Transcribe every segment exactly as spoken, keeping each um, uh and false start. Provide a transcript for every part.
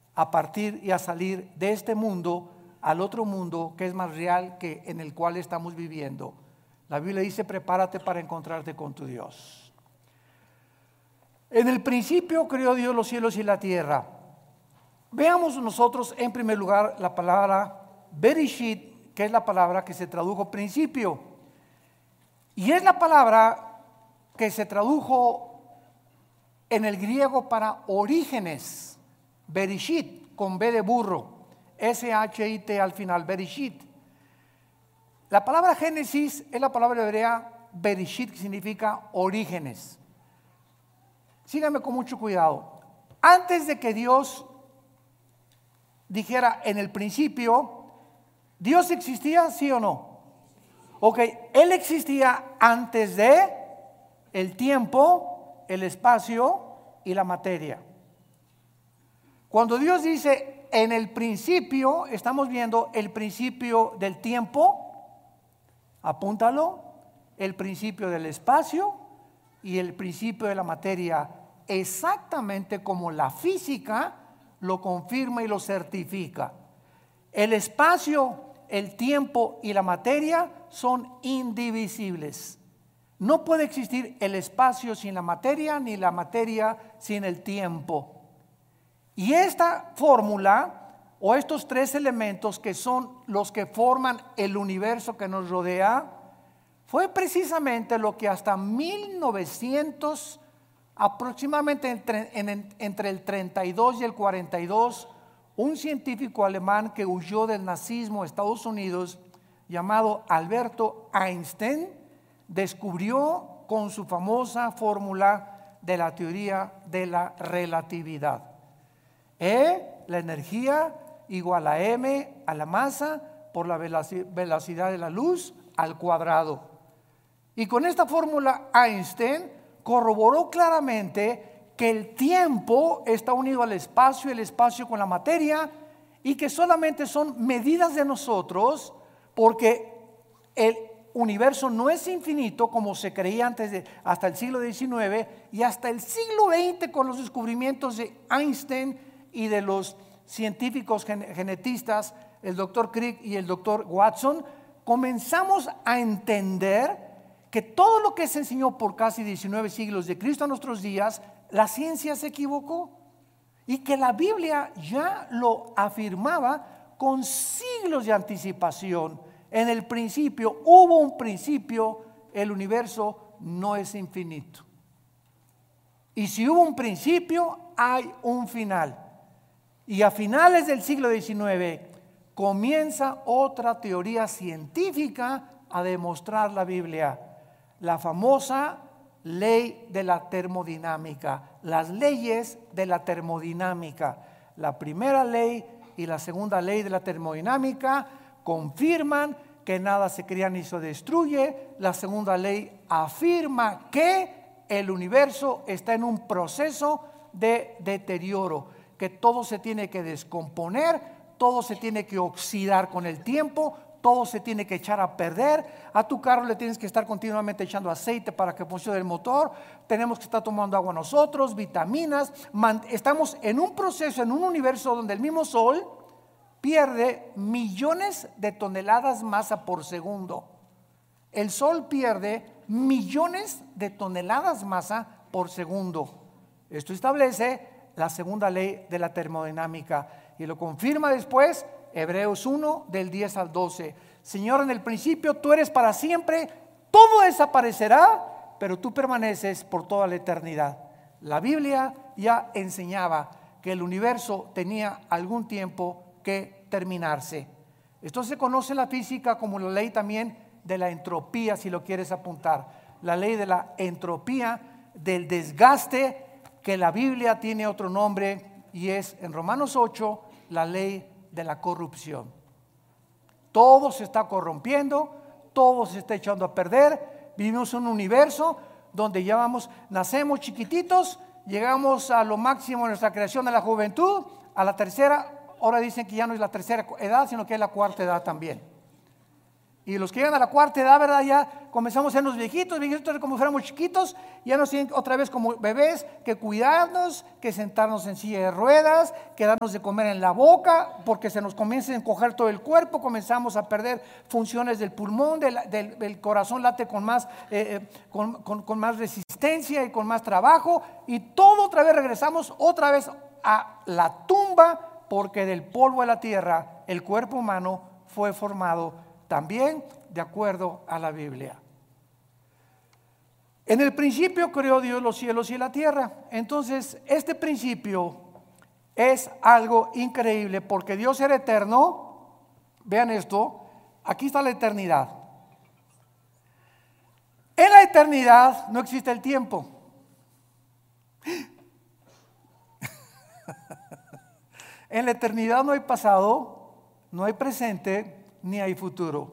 a partir y a salir de este mundo al otro mundo que es más real que en el cual estamos viviendo. La Biblia dice: prepárate para encontrarte con tu Dios. En el principio creó Dios los cielos y la tierra. Veamos nosotros en primer lugar la palabra Bereshit, que es la palabra que se tradujo principio. Y es la palabra que se tradujo en el griego para orígenes. Bereshit, con B de burro. S H I T al final, Bereshit. La palabra Génesis es la palabra hebrea Bereshit, que significa orígenes. Síganme con mucho cuidado. Antes de que Dios dijera en el principio, ¿Dios existía, sí o no? Ok, Él existía antes de el tiempo, el espacio y la materia. Cuando Dios dice en el principio, estamos viendo el principio del tiempo, apúntalo, el principio del espacio y el principio de la materia, exactamente como la física lo confirma y lo certifica. El espacio, el tiempo y la materia son indivisibles. No puede existir el espacio sin la materia, ni la materia sin el tiempo. Y esta fórmula o estos tres elementos que son los que forman el universo que nos rodea, fue precisamente lo que hasta mil novecientos, aproximadamente entre, en, entre el treinta y dos y el cuarenta y dos, un científico alemán que huyó del nazismo a Estados Unidos, llamado Alberto Einstein, descubrió con su famosa fórmula de la teoría de la relatividad. E, la energía, igual a M, a la masa, por la velocidad de la luz, al cuadrado. Y con esta fórmula Einstein corroboró claramente que el tiempo está unido al espacio, el espacio con la materia, y que solamente son medidas de nosotros, porque el universo no es infinito como se creía antes de, hasta el siglo diecinueve, y hasta el siglo veinte con los descubrimientos de Einstein y de los científicos genetistas, el doctor Crick y el doctor Watson, comenzamos a entender que todo lo que se enseñó por casi diecinueve siglos de Cristo a nuestros días, la ciencia se equivocó, y que la Biblia ya lo afirmaba con siglos de anticipación. En el principio, hubo un principio, el universo no es infinito. Y si hubo un principio, hay un final. Y a finales del siglo diecinueve comienza otra teoría científica a demostrar la Biblia, la famosa ley de la termodinámica, las leyes de la termodinámica. La primera ley y la segunda ley de la termodinámica confirman que nada se crea ni se destruye. La segunda ley afirma que el universo está en un proceso de deterioro, que todo se tiene que descomponer, todo se tiene que oxidar con el tiempo, todo se tiene que echar a perder. A tu carro le tienes que estar continuamente echando aceite para que funcione el motor. Tenemos que estar tomando agua nosotros, vitaminas. Estamos en un proceso, en un universo donde el mismo Sol pierde millones de toneladas masa por segundo. El Sol pierde millones de toneladas masa por segundo. Esto establece la segunda ley de la termodinámica y lo confirma después Hebreos uno del diez al doce. Señor, en el principio tú eres para siempre, todo desaparecerá, pero tú permaneces por toda la eternidad. La Biblia ya enseñaba que el universo tenía algún tiempo que terminarse. Esto se conoce en la física como la ley también de la entropía, si lo quieres apuntar. La ley de la entropía, del desgaste, que la Biblia tiene otro nombre y es en Romanos ocho la ley de la corrupción. Todo se está corrompiendo, todo se está echando a perder. Vivimos en un universo donde ya vamos, nacemos chiquititos, llegamos a lo máximo de nuestra creación de la juventud, a la tercera, ahora dicen que ya no es la tercera edad, sino que es la cuarta edad también. Y los que llegan a la cuarta edad, ¿verdad? Ya comenzamos a ser los viejitos, viejitos como si fuéramos chiquitos, ya nos tienen otra vez como bebés que cuidarnos, que sentarnos en silla de ruedas, que darnos de comer en la boca, porque se nos comienza a encoger todo el cuerpo, comenzamos a perder funciones del pulmón, del, del, del corazón late con más, eh, con, con, con más resistencia y con más trabajo, y todo otra vez regresamos otra vez a la tumba, porque del polvo de la tierra el cuerpo humano fue formado también de acuerdo a la Biblia. En el principio creó Dios los cielos y la tierra. Entonces, este principio es algo increíble porque Dios era eterno. Vean esto, aquí está la eternidad. En la eternidad no existe el tiempo. En la eternidad no hay pasado, no hay presente, ni hay futuro.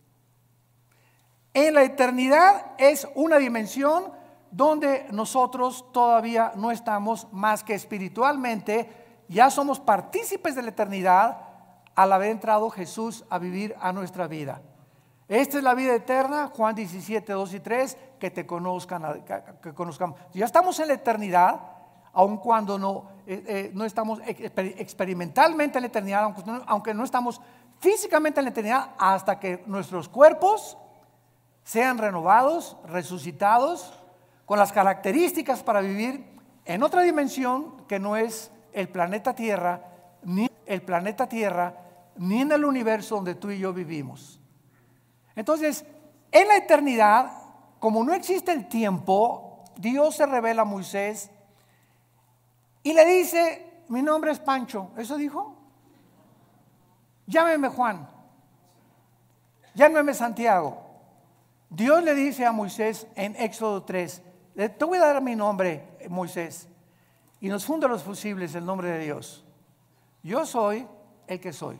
En la eternidad es una dimensión donde nosotros todavía no estamos más que espiritualmente, ya somos partícipes de la eternidad al haber entrado Jesús a vivir a nuestra vida. Esta es la vida eterna, Juan diecisiete, dos y tres, que te conozcan, que conozcamos. Ya estamos en la eternidad, aun cuando no, eh, eh, no estamos experimentalmente en la eternidad, aunque no, aunque no estamos físicamente en la eternidad, hasta que nuestros cuerpos sean renovados, resucitados, con las características para vivir en otra dimensión que no es el planeta Tierra, ni el planeta Tierra, ni en el universo donde tú y yo vivimos. Entonces, en la eternidad, como no existe el tiempo, Dios se revela a Moisés y le dice: mi nombre es Pancho. ¿Eso dijo? Llámeme Juan, llámeme Santiago. Dios le dice a Moisés en Éxodo tres: te voy a dar mi nombre, Moisés, y nos funda los fusibles el nombre de Dios. Yo soy el que soy,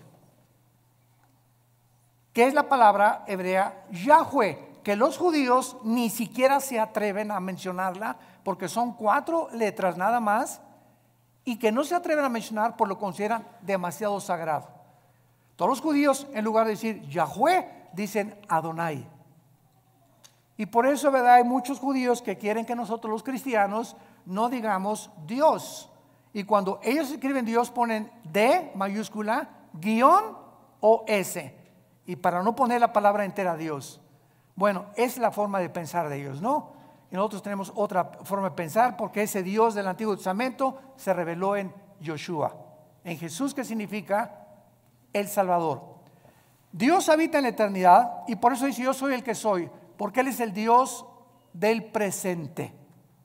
que es la palabra hebrea Yahweh, que los judíos ni siquiera se atreven a mencionarla porque son cuatro letras nada más, y que no se atreven a mencionar por lo que consideran demasiado sagrado. Todos los judíos, en lugar de decir Yahweh, dicen Adonai. Y por eso, ¿verdad?, hay muchos judíos que quieren que nosotros los cristianos no digamos Dios. Y cuando ellos escriben Dios ponen D mayúscula, guión o S. Y para no poner la palabra entera Dios. Bueno, es la forma de pensar de ellos, ¿no? Y nosotros tenemos otra forma de pensar, porque ese Dios del Antiguo Testamento se reveló en Yoshua, en Jesús, que significa el Salvador. Dios habita en la eternidad y por eso dice: yo soy el que soy, porque Él es el Dios del presente.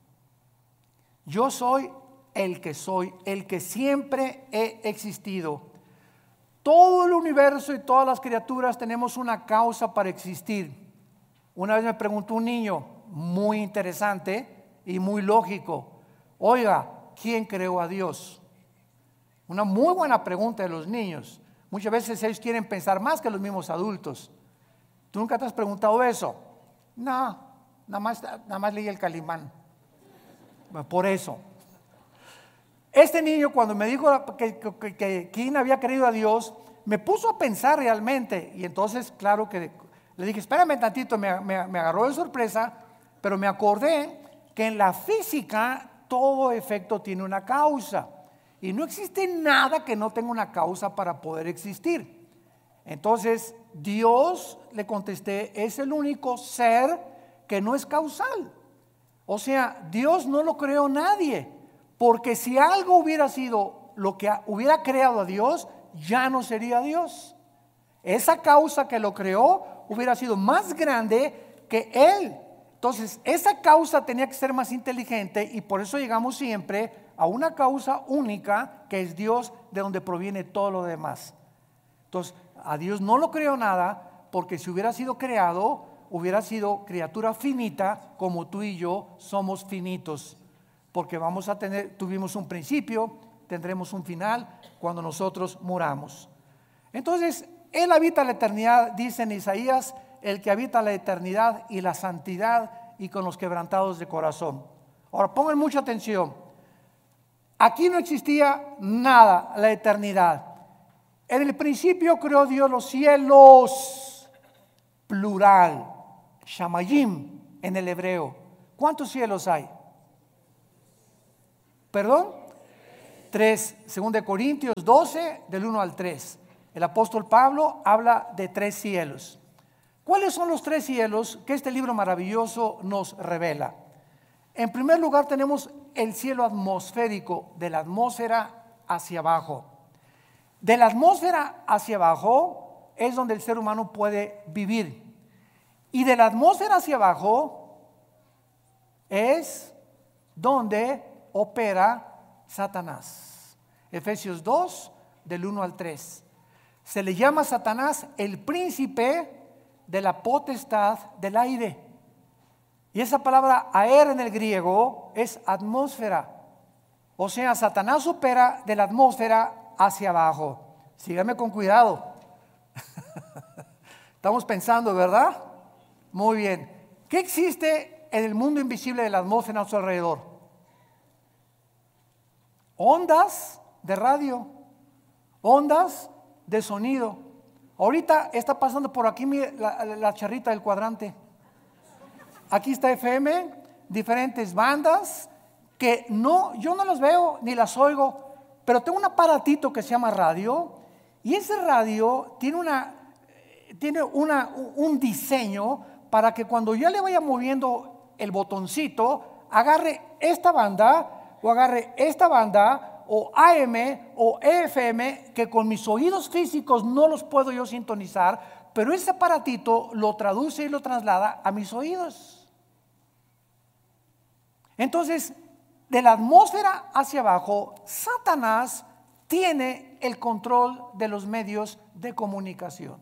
Yo soy el que soy, el que siempre he existido. Todo el universo y todas las criaturas tenemos una causa para existir. Una vez me preguntó un niño, muy interesante y muy lógico: oiga, ¿quién creó a Dios? Una muy buena pregunta de los niños. Muchas veces ellos quieren pensar más que los mismos adultos. ¿Tú nunca te has preguntado eso? No, nada más, nada más leí el Calimán. Por eso. Este niño, cuando me dijo que, que, que quién había creído a Dios, me puso a pensar realmente. Y entonces, claro que le dije: espérame tantito, me, me, me agarró de sorpresa, pero me acordé que en la física todo efecto tiene una causa. Y no existe nada que no tenga una causa para poder existir. Entonces, Dios, le contesté, es el único ser que no es causal. O sea, Dios no lo creó nadie, porque si algo hubiera sido lo que hubiera creado a Dios, ya no sería Dios. Esa causa que lo creó hubiera sido más grande que Él. Entonces, esa causa tenía que ser más inteligente, y por eso llegamos siempre a una causa única, que es Dios, de donde proviene todo lo demás. Entonces, a Dios no lo creó nada, porque si hubiera sido creado, hubiera sido criatura finita, como tú y yo somos finitos, porque vamos a tener, tuvimos un principio, tendremos un final cuando nosotros muramos. Entonces, Él habita la eternidad, dice en Isaías: el que habita la eternidad y la santidad, y con los quebrantados de corazón. Ahora pongan mucha atención. Aquí no existía nada, la eternidad. En el principio creó Dios los cielos. plural, shamayim en el hebreo. ¿Cuántos cielos hay? ¿Perdón? Tres. Según de Corintios doce, del uno al tres. El apóstol Pablo habla de tres cielos. ¿Cuáles son los tres cielos que este libro maravilloso nos revela? En primer lugar tenemos el cielo atmosférico, de la atmósfera hacia abajo. De la atmósfera hacia abajo es donde el ser humano puede vivir. Y de la atmósfera hacia abajo es donde opera Satanás. Efesios dos, del uno al tres. Se le llama Satanás el príncipe de la potestad del aire. Y esa palabra aer en el griego es atmósfera. O sea, Satanás opera de la atmósfera hacia abajo. Sígame con cuidado. Estamos pensando, ¿verdad? Muy bien. ¿Qué existe en el mundo invisible de la atmósfera a su alrededor? Ondas de radio, ondas de sonido. Ahorita está pasando por aquí la, la charrita del cuadrante. Aquí está F M, diferentes bandas que no, yo no las veo ni las oigo, pero tengo un aparatito que se llama radio, y ese radio tiene una, tiene una, un diseño para que cuando yo le vaya moviendo el botoncito, agarre esta banda o agarre esta banda o A M o F M, que con mis oídos físicos no los puedo yo sintonizar, pero ese aparatito lo traduce y lo traslada a mis oídos. Entonces, de la atmósfera hacia abajo, Satanás tiene el control de los medios de comunicación.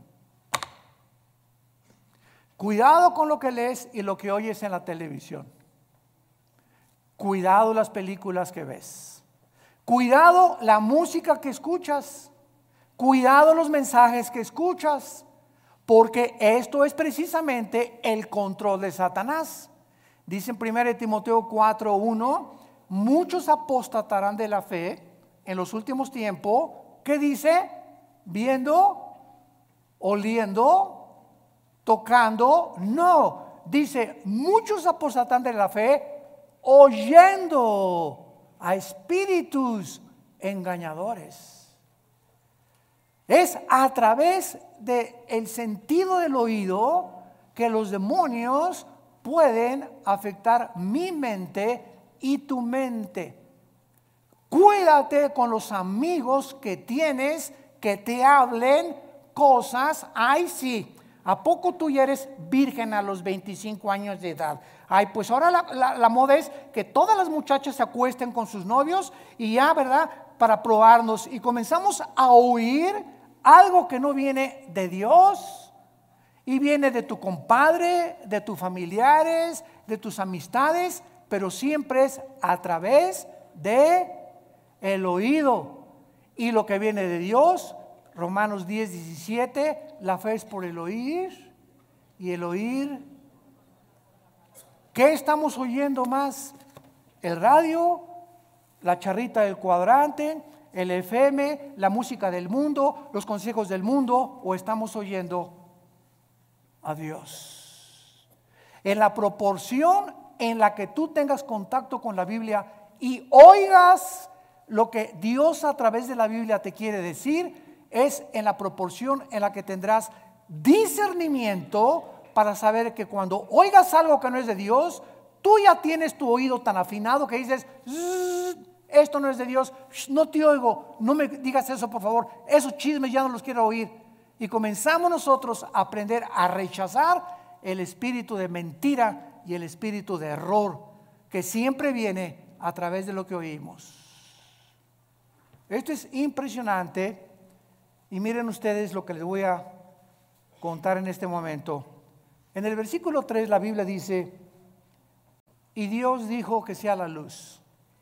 Cuidado con lo que lees y lo que oyes en la televisión. Cuidado las películas que ves. Cuidado la música que escuchas. Cuidado los mensajes que escuchas. Porque esto es precisamente el control de Satanás. Dice en primera Timoteo cuatro uno, muchos apostatarán de la fe en los últimos tiempos. ¿Qué dice? Viendo, oliendo, tocando. No, dice muchos apostatarán de la fe oyendo a espíritus engañadores. Es a través del sentido del oído que los demonios pueden afectar mi mente y tu mente. Cuídate con los amigos que tienes que te hablen cosas. Ay, sí, ¿a poco tú ya eres virgen a los veinticinco años de edad? Ay, pues ahora la, la, la moda es que todas las muchachas se acuesten con sus novios y ya, ¿verdad? Para probarnos. Y comenzamos a oír algo que no viene de Dios. Y viene de tu compadre, de tus familiares, de tus amistades, pero siempre es a través de el oído. Y lo que viene de Dios, Romanos diez, diecisiete, la fe es por el oír y el oír. ¿Qué estamos oyendo más? ¿El radio? ¿La charrita del cuadrante? ¿El F M? ¿La música del mundo? ¿Los consejos del mundo? ¿O estamos oyendo a Dios? En la proporción en la que tú tengas contacto con la Biblia y oigas lo que Dios a través de la Biblia te quiere decir, es en la proporción en la que tendrás discernimiento para saber que cuando oigas algo que no es de Dios, tú ya tienes tu oído tan afinado que dices, esto no es de Dios, no te oigo, no me digas eso por favor, esos chismes ya no los quiero oír. Y comenzamos nosotros a aprender a rechazar el espíritu de mentira y el espíritu de error que siempre viene a través de lo que oímos. Esto es impresionante y miren ustedes lo que les voy a contar en este momento. En el versículo tres la Biblia dice, y Dios dijo que sea la luz.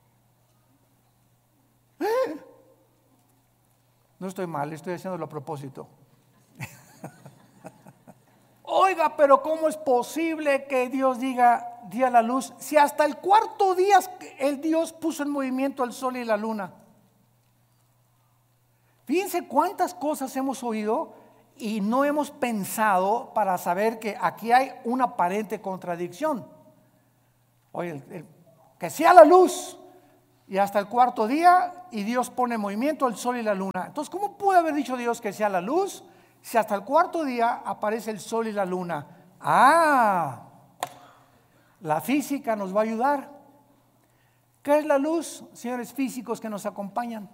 ¿Eh? No estoy mal, estoy haciéndolo a propósito. Oiga, pero ¿cómo es posible que Dios diga día la luz? Si hasta el cuarto día el Dios puso en movimiento el sol y la luna. Fíjense cuántas cosas hemos oído y no hemos pensado para saber que aquí hay una aparente contradicción. Oye, el, el, que sea la luz y hasta el cuarto día y Dios pone en movimiento el sol y la luna. Entonces, ¿cómo puede haber dicho Dios que sea la luz si hasta el cuarto día aparece el sol y la luna? Ah, la física nos va a ayudar. ¿Qué es la luz, señores físicos que nos acompañan?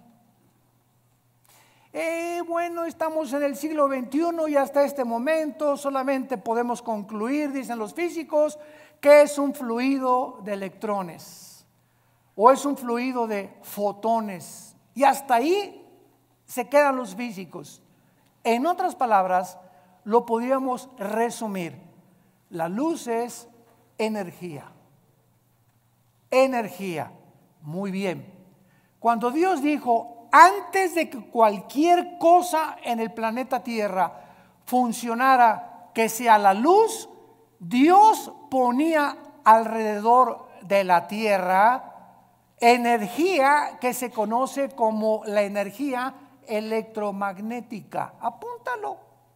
Eh, bueno, estamos en el siglo veintiuno y hasta este momento solamente podemos concluir, dicen los físicos, que es un fluido de electrones o es un fluido de fotones. Y hasta ahí se quedan los físicos. En otras palabras, lo podríamos resumir. La luz es energía. Energía. Muy bien. Cuando Dios dijo, antes de que cualquier cosa en el planeta Tierra funcionara, que sea la luz, Dios ponía alrededor de la Tierra energía que se conoce como la energía electromagnética. Apúntalo.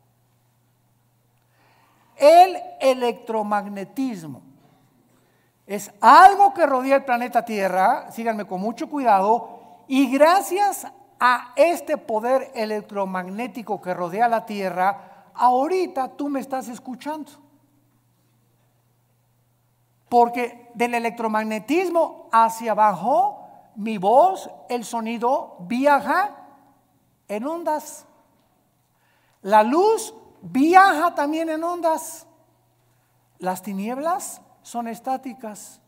El electromagnetismo es algo que rodea el planeta Tierra, síganme con mucho cuidado, y gracias a este poder electromagnético que rodea la Tierra, ahorita tú me estás escuchando. Porque del electromagnetismo hacia abajo, mi voz, el sonido viaja en ondas. La luz viaja también en ondas. Las tinieblas son estáticas.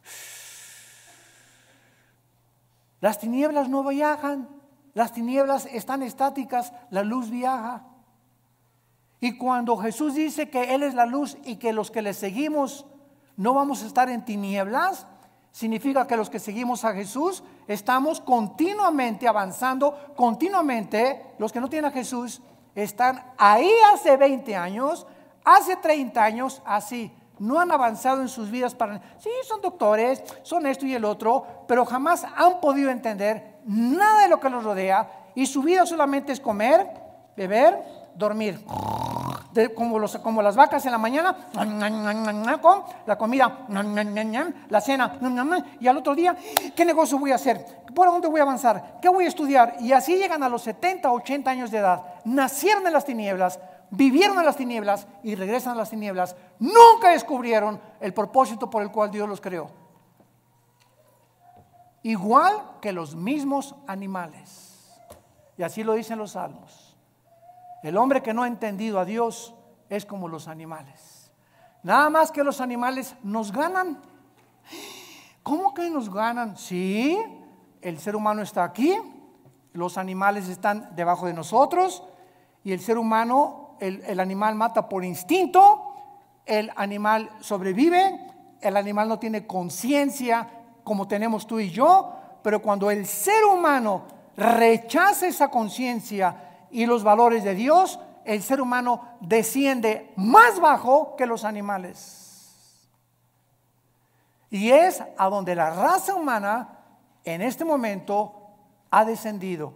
Las tinieblas no viajan, las tinieblas están estáticas, la luz viaja. Y cuando Jesús dice que Él es la luz y que los que le seguimos no vamos a estar en tinieblas, significa que los que seguimos a Jesús estamos continuamente avanzando, continuamente. Los que no tienen a Jesús están ahí hace veinte años, hace treinta años, así. No han avanzado en sus vidas para... Sí, son doctores, son esto y el otro, pero jamás han podido entender nada de lo que los rodea y su vida solamente es comer, beber, dormir. De, como, los, como las vacas en la mañana, con la comida, la cena, y al otro día, ¿qué negocio voy a hacer? ¿Por dónde voy a avanzar? ¿Qué voy a estudiar? Y así llegan a los setenta, ochenta años de edad. Nacieron en las tinieblas, vivieron en las tinieblas y regresan a las tinieblas. Nunca descubrieron el propósito por el cual Dios los creó. Igual que los mismos animales. Y así lo dicen los salmos. El hombre que no ha entendido a Dios es como los animales. Nada más que los animales nos ganan. ¿Cómo que nos ganan? Sí, el ser humano está aquí, los animales están debajo de nosotros y el ser humano, el, el animal mata por instinto, el animal sobrevive, el animal no tiene conciencia como tenemos tú y yo, pero cuando el ser humano rechaza esa conciencia y los valores de Dios, el ser humano desciende más bajo que los animales. Y es a donde la raza humana en este momento ha descendido.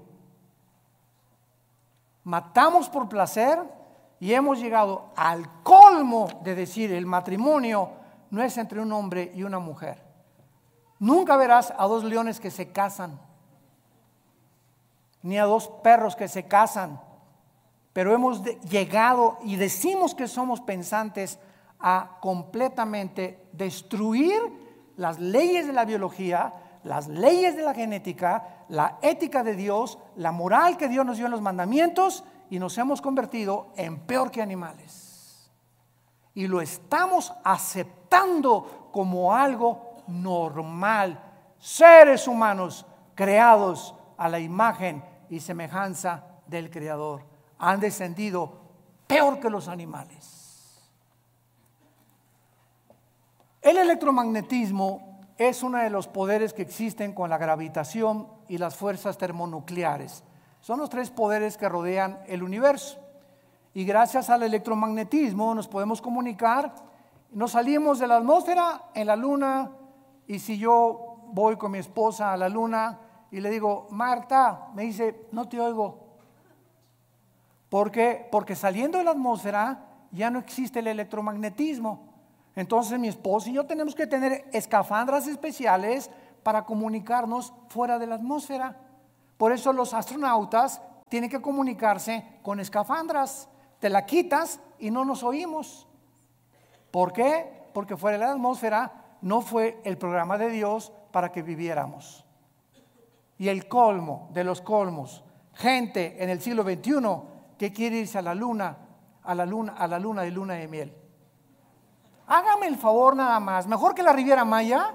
Matamos por placer y hemos llegado al colmo de decir el matrimonio no es entre un hombre y una mujer. Nunca verás a dos leones que se casan, ni a dos perros que se casan, pero hemos de, llegado y decimos que somos pensantes a completamente destruir las leyes de la biología, las leyes de la genética, la ética de Dios, la moral que Dios nos dio en los mandamientos, y nos hemos convertido en peor que animales. Y lo estamos aceptando como algo normal. Seres humanos creados a la imagen y semejanza del Creador han descendido peor que los animales. El electromagnetismo es uno de los poderes que existen con la gravitación y las fuerzas termonucleares. Son los tres poderes que rodean el universo. Y gracias al electromagnetismo nos podemos comunicar. Nos salimos de la atmósfera en la luna, y si yo voy con mi esposa a la luna y le digo, Marta, me dice, no te oigo. ¿Por qué? Porque saliendo de la atmósfera ya no existe el electromagnetismo. Entonces mi esposo y yo tenemos que tener escafandras especiales para comunicarnos fuera de la atmósfera. Por eso los astronautas tienen que comunicarse con escafandras. Te la quitas y no nos oímos. ¿Por qué? Porque fuera de la atmósfera no fue el programa de Dios para que viviéramos. Y el colmo de los colmos, gente en el siglo veintiuno que quiere irse a la luna, a la luna, a la luna de luna de miel. Hágame el favor nada más, mejor que la Riviera Maya.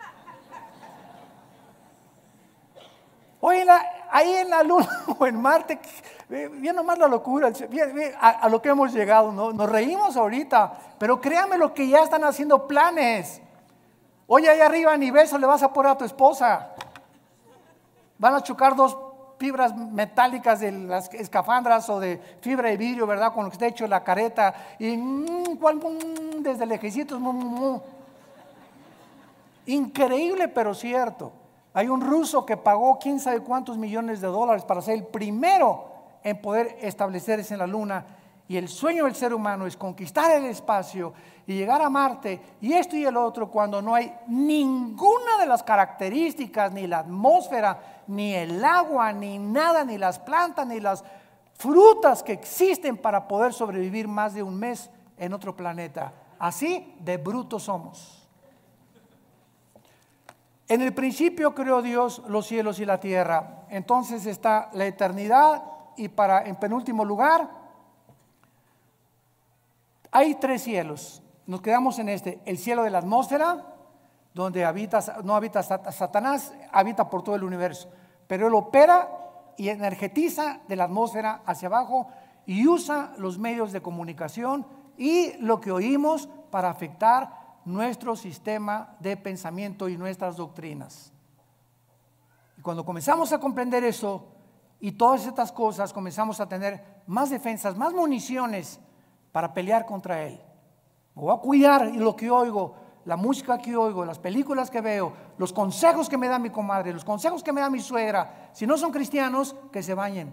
Oye, ahí en la luna o en Marte, bien nomás la locura, bien, bien, a, a lo que hemos llegado, ¿no? Nos reímos ahorita, pero créame lo que ya están haciendo planes. Oye, ahí arriba ni beso le vas a poner a tu esposa. Van a chocar dos fibras metálicas de las escafandras o de fibra de vidrio, ¿verdad? Con lo que está hecho la careta y mmm, mmm, desde lejecitos, mmm, mmm. Increíble, pero cierto. Hay un ruso que pagó quién sabe cuántos millones de dólares para ser el primero en poder establecerse en la luna. Y el sueño del ser humano es conquistar el espacio y llegar a Marte y esto y el otro, cuando no hay ninguna de las características, ni la atmósfera, ni el agua, ni nada, ni las plantas, ni las frutas que existen para poder sobrevivir más de un mes en otro planeta. Así de brutos somos. En el principio creó Dios los cielos y la tierra. Entonces está la eternidad y para en penúltimo lugar hay tres cielos. Nos quedamos en este, el cielo de la atmósfera, donde habita, no habita Satanás, habita por todo el universo, pero él opera y energetiza de la atmósfera hacia abajo y usa los medios de comunicación y lo que oímos para afectar nuestro sistema de pensamiento y nuestras doctrinas. Y cuando comenzamos a comprender eso y todas estas cosas, comenzamos a tener más defensas, más municiones para pelear contra él. Me voy a cuidar y lo que oigo, la música que oigo, las películas que veo, los consejos que me da mi comadre, los consejos que me da mi suegra. Si no son cristianos, que se bañen.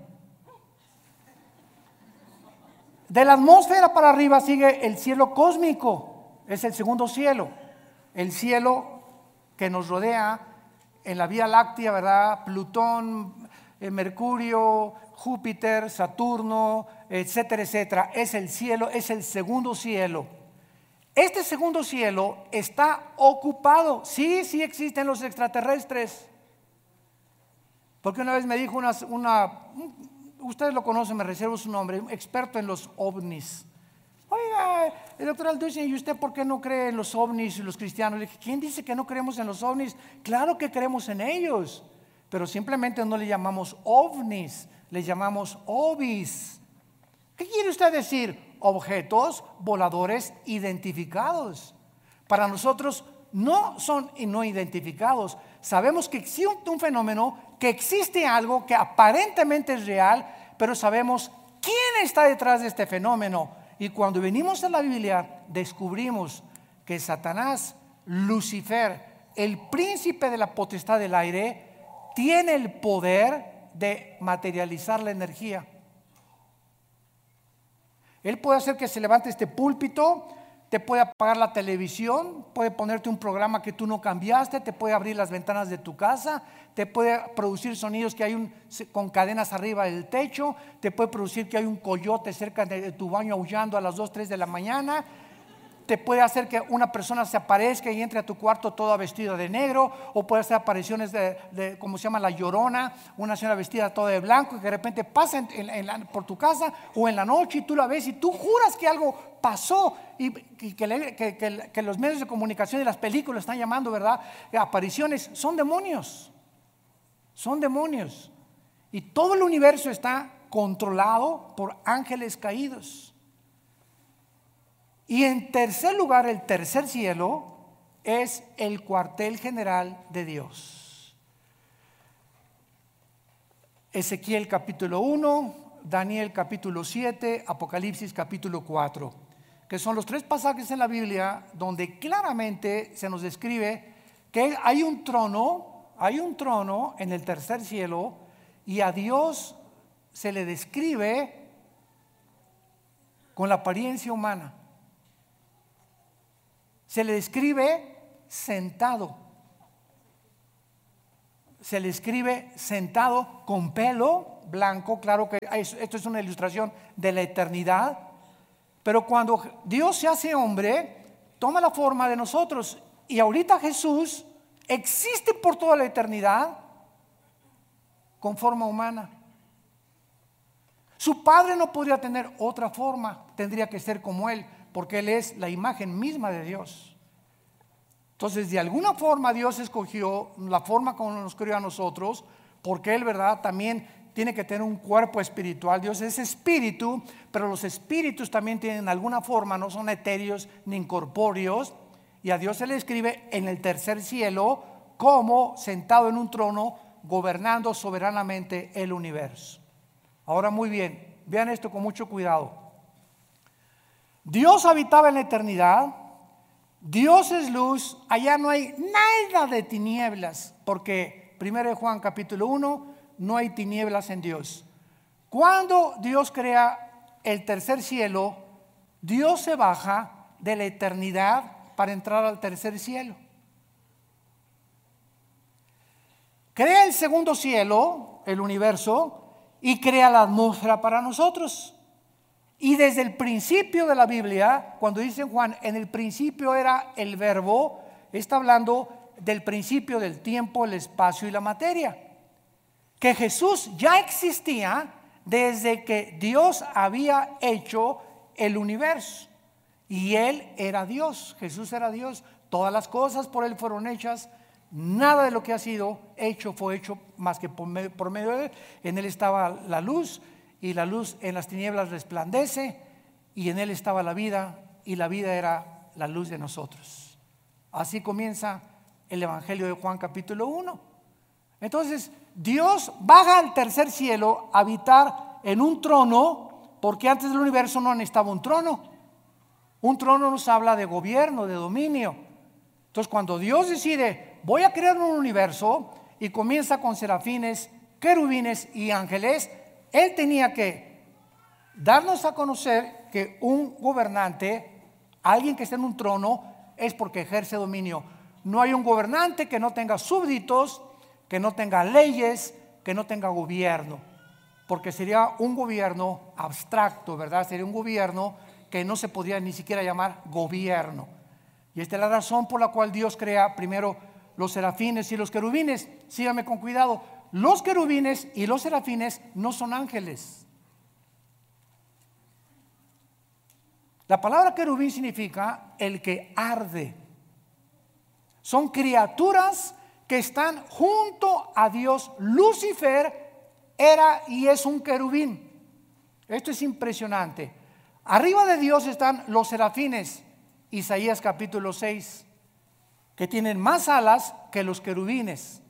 De la atmósfera para arriba sigue el cielo cósmico. Es el segundo cielo, el cielo que nos rodea en la Vía Láctea, ¿verdad? Plutón, eh, Mercurio, Júpiter, Saturno, etcétera, etcétera. Es el cielo, es el segundo cielo. Este segundo cielo está ocupado. Sí, sí existen los extraterrestres. Porque una vez me dijo una, una ustedes lo conocen, me reservo su nombre, un experto en los ovnis. Oiga, el doctor Alducin, ¿y usted por qué no cree en los ovnis y los cristianos? Le dije, ¿quién dice que no creemos en los ovnis? Claro que creemos en ellos, pero simplemente no le llamamos ovnis, le llamamos ovis. ¿Qué quiere usted decir? Objetos voladores identificados. Para nosotros no son no identificados. Sabemos que existe un fenómeno, que existe algo que aparentemente es real, pero sabemos quién está detrás de este fenómeno. Y cuando venimos a la Biblia, descubrimos que Satanás, Lucifer, el príncipe de la potestad del aire, tiene el poder de materializar la energía. Él puede hacer que se levante este púlpito, te puede apagar la televisión, puede ponerte un programa que tú no cambiaste, te puede abrir las ventanas de tu casa, te puede producir sonidos que hay un, con cadenas arriba del techo, te puede producir que hay un coyote cerca de, de tu baño aullando a las dos, tres de la mañana, te puede hacer que una persona se aparezca y entre a tu cuarto toda vestida de negro, o puede hacer apariciones de, de como se llama la Llorona, una señora vestida toda de blanco y que de repente pasa en, en, en la, por tu casa o en la noche y tú la ves y tú juras que algo pasó y, y que, le, que, que, que los medios de comunicación y las películas están llamando, ¿verdad? Apariciones. Son demonios, son demonios y todo el universo está controlado por ángeles caídos. Y en tercer lugar, el tercer cielo es el cuartel general de Dios. Ezequiel capítulo uno, Daniel capítulo siete, Apocalipsis capítulo cuatro, que son los tres pasajes en la Biblia donde claramente se nos describe que hay un trono, hay un trono en el tercer cielo y a Dios se le describe con la apariencia humana. Se le describe sentado. Se le escribe sentado con pelo blanco. Claro que esto es una ilustración de la eternidad. Pero cuando Dios se hace hombre, toma la forma de nosotros. Y ahorita Jesús existe por toda la eternidad con forma humana. Su Padre no podría tener otra forma, tendría que ser como Él, porque Él es la imagen misma de Dios. Entonces, de alguna forma Dios escogió la forma como nos creó a nosotros, porque Él, ¿verdad?, también tiene que tener un cuerpo espiritual. Dios es espíritu, pero los espíritus también tienen alguna forma, no son etéreos ni incorpóreos. Y a Dios se le escribe en el tercer cielo, como sentado en un trono, gobernando soberanamente el universo. Ahora, muy bien, vean esto con mucho cuidado. Dios habitaba en la eternidad. Dios es luz. Allá no hay nada de tinieblas, porque primero de Juan capítulo uno, no hay tinieblas en Dios. Cuando Dios crea el tercer cielo, Dios se baja de la eternidad para entrar al tercer cielo. Crea el segundo cielo, el universo, y crea la atmósfera para nosotros. Y desde el principio de la Biblia, cuando dice Juan, en el principio era el verbo, está hablando del principio del tiempo, el espacio y la materia. Que Jesús ya existía desde que Dios había hecho el universo. Y Él era Dios, Jesús era Dios. Todas las cosas por Él fueron hechas. Nada de lo que ha sido hecho fue hecho más que por medio, por medio de Él. En Él estaba la luz, y la luz en las tinieblas resplandece, y en Él estaba la vida, y la vida era la luz de nosotros. Así comienza el Evangelio de Juan capítulo uno. Entonces Dios baja al tercer cielo a habitar en un trono, porque antes del universo no necesitaba un trono. Un trono nos habla de gobierno, de dominio. Entonces, cuando Dios decide, voy a crear un universo, y comienza con serafines, querubines y ángeles, Él tenía que darnos a conocer que un gobernante, alguien que está en un trono, es porque ejerce dominio. No hay un gobernante que no tenga súbditos, que no tenga leyes, que no tenga gobierno, porque sería un gobierno abstracto, ¿verdad? Sería un gobierno que no se podría ni siquiera llamar gobierno. Y esta es la razón por la cual Dios crea primero los serafines y los querubines. Síganme con cuidado. Los querubines y los serafines no son ángeles. La palabra querubín significa el que arde. Son criaturas que están junto a Dios. Lucifer era y es un querubín. Esto es impresionante. Arriba de Dios están los serafines, Isaías capítulo seis, que tienen más alas que los querubines.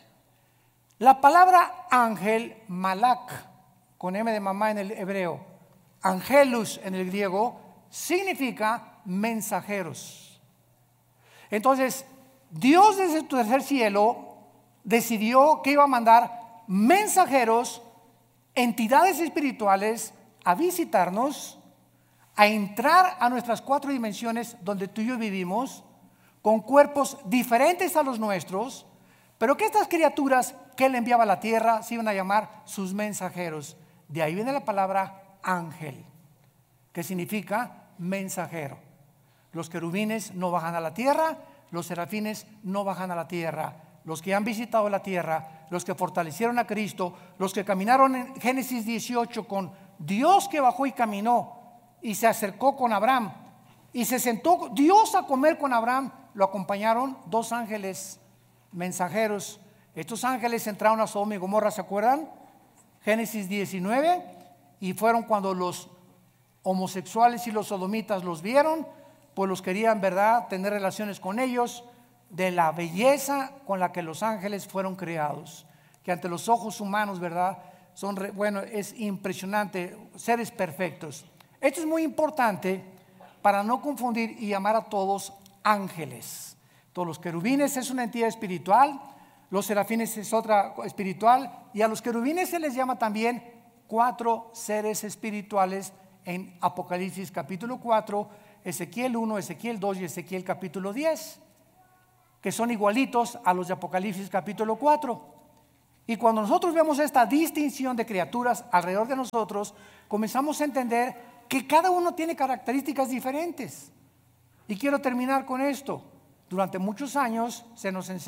La palabra ángel, malak, con M de mamá en el hebreo, angelus en el griego, significa mensajeros. Entonces, Dios desde el tercer cielo decidió que iba a mandar mensajeros, entidades espirituales, a visitarnos, a entrar a nuestras cuatro dimensiones donde tú y yo vivimos, con cuerpos diferentes a los nuestros, pero que estas criaturas que Él enviaba a la tierra se iban a llamar sus mensajeros. De ahí viene la palabra ángel, que significa mensajero. Los querubines no bajan a la tierra, los serafines no bajan a la tierra. Los que han visitado la tierra, los que fortalecieron a Cristo, los que caminaron en Génesis dieciocho con Dios que bajó y caminó y se acercó con Abraham y se sentó Dios a comer con Abraham, lo acompañaron dos ángeles mensajeros. Estos ángeles entraron a Sodoma y Gomorra, ¿se acuerdan? Génesis diecinueve, y fueron cuando los homosexuales y los sodomitas los vieron, pues los querían, ¿verdad?, tener relaciones con ellos, de la belleza con la que los ángeles fueron creados, que ante los ojos humanos, ¿verdad?, son, bueno, es impresionante, seres perfectos. Esto es muy importante para no confundir y llamar a todos ángeles. Todos los querubines es una entidad espiritual, los serafines es otra espiritual, y a los querubines se les llama también cuatro seres espirituales en Apocalipsis capítulo cuatro, Ezequiel uno, Ezequiel dos y Ezequiel capítulo diez, que son igualitos a los de Apocalipsis capítulo cuatro. Y cuando nosotros vemos esta distinción de criaturas alrededor de nosotros, comenzamos a entender que cada uno tiene características diferentes. Y quiero terminar con esto. Durante muchos años se nos enseñó